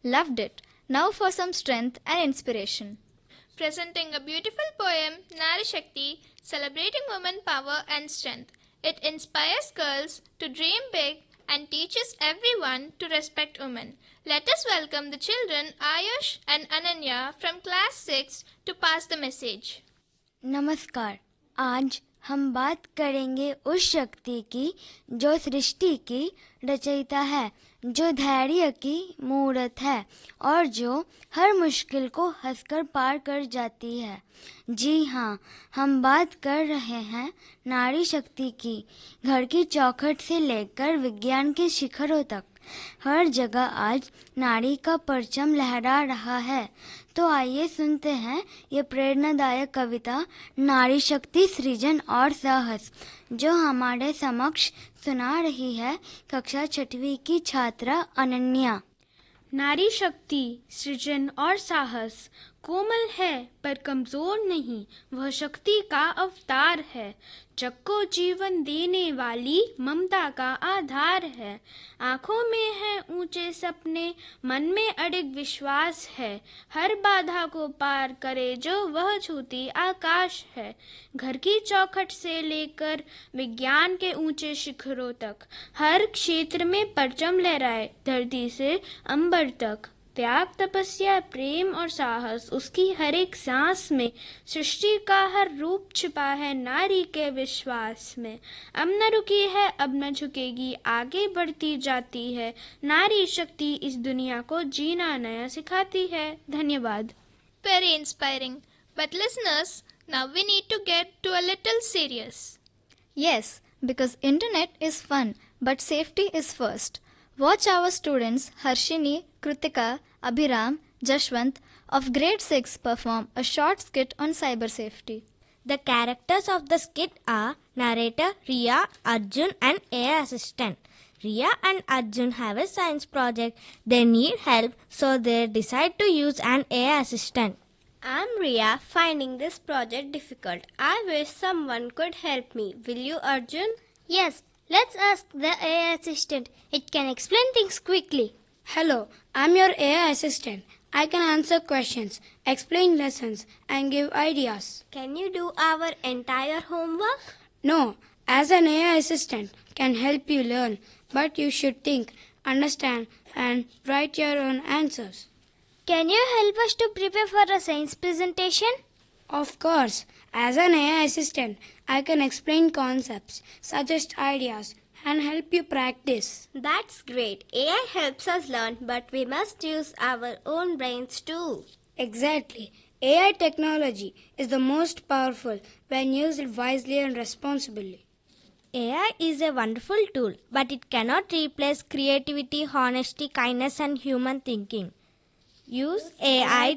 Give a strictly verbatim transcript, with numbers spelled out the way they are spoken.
Loved it. Now for some strength and inspiration. Presenting a beautiful poem, Nari Shakti, celebrating women power and strength. It inspires girls to dream big and teaches everyone to respect women. Let us welcome the children Ayush and Ananya from class six to pass the message. नमस्कार। आज हम बात करेंगे उस शक्ति की जो सृष्टि की रचयिता है, जो धैर्य की मूर्त है और जो हर मुश्किल को हंसकर पार कर जाती है। जी हाँ, हम बात कर रहे हैं नारी शक्ति की। घर की चौखट से लेकर विज्ञान के शिखरों तक हर जगह आज नारी का परचम लहरा रहा है। तो आइए सुनते हैं ये प्रेरणादायक कविता नारी शक्ति सृजन और साहस, जो हमारे समक्ष सुना रही है कक्षा छठवीं की छात्रा अनन्या। नारी शक्ति सृजन और साहस कोमल है पर कमजोर नहीं, वह शक्ति का अवतार है। जग को जीवन देने वाली ममता का आधार है। आंखों में है ऊंचे सपने, मन में अडिग विश्वास है। हर बाधा को पार करे जो वह छूती आकाश है। घर की चौखट से लेकर विज्ञान के ऊंचे शिखरों तक हर क्षेत्र में परचम लहराए, धरती से अंबर तक। त्याग, तपस्या, प्रेम और साहस उसकी हर एक सांस में। सृष्टि का हर रूप छिपा है नारी के विश्वास में। अब न रुकी है, अब न झुकेगी, आगे बढ़ती जाती है। नारी शक्ति इस दुनिया को जीना नया सिखाती है। धन्यवाद। Very inspiring. But listeners, now we need to get to a little serious. Yes, because internet is fun, but safety is first. Watch our students Harshini, Kritika, Abhiram, Jashwant of grade six perform a short skit on cyber safety. The characters of the skit are narrator Riya, Arjun and A I assistant. Riya and Arjun have a science project. They need help, so they decide to use an A I assistant. I'm Riya, finding this project difficult. I wish someone could help me. Will you, Arjun? Yes, let's ask the A I assistant. It can explain things quickly. Hello, I'm your A I assistant. I can answer questions, explain lessons, and give ideas. Can you do our entire homework? No, as an A I assistant can help you learn, but you should think, understand, and write your own answers. Can you help us to prepare for a science presentation? Of course, as an A I assistant, I can explain concepts, suggest ideas, and help you practice. That's great. A I helps us learn, but we must use our own brains too. Exactly. A I technology is the most powerful when used wisely and responsibly. A I is a wonderful tool, but it cannot replace creativity, honesty, kindness and human thinking. Use A I